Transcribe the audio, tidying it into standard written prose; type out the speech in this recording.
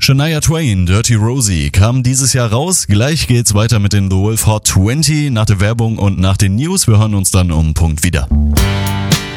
Shania Twain, Dirty Rosie, kam dieses Jahr raus. Gleich geht's weiter mit den The Wolf Hot 20 nach der Werbung und nach den News. Wir hören uns dann um Punkt wieder.